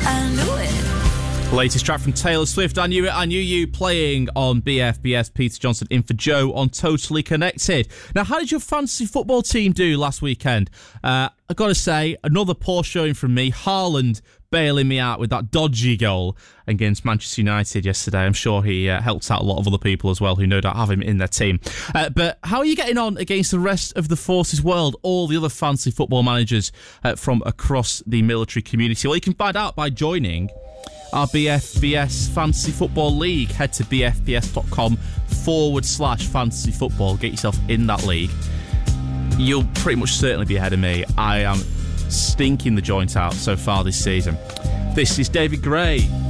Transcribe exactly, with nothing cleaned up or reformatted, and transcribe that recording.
I knew it. Latest track from Taylor Swift, I Knew It, I Knew You, playing on B F B S. Peter Johnson in for Joe on Totally Connected. Now, how did your fantasy football team do last weekend? Uh, I've got to say, another poor showing from me. Haaland bailing me out with that dodgy goal against Manchester United yesterday. I'm sure he uh, helps out a lot of other people as well who no doubt have him in their team. Uh, but how are you getting on against the rest of the Forces world, all the other fantasy football managers uh, from across the military community? Well, you can find out by joining our B F B S Fantasy Football League. Head to bfbs.com forward slash fantasy football. Get yourself in that league. You'll pretty much certainly be ahead of me. I am stinking the joint out so far this season. This is David Gray